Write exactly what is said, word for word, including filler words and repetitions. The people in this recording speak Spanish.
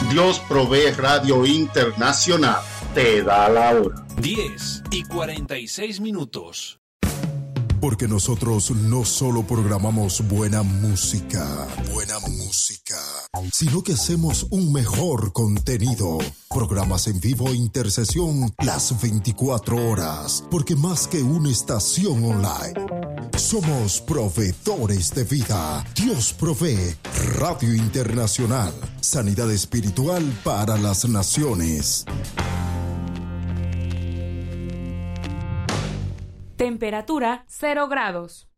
Dios Provee Radio Internacional te da la hora. diez y cuarenta y seis minutos. Porque nosotros no solo programamos buena música, buena música, sino que hacemos un mejor contenido. Programas en vivo e intercesión las veinticuatro horas, porque más que una estación online, somos proveedores de vida. Dios Provee Radio Internacional, sanidad espiritual para las naciones. Temperatura cero grados.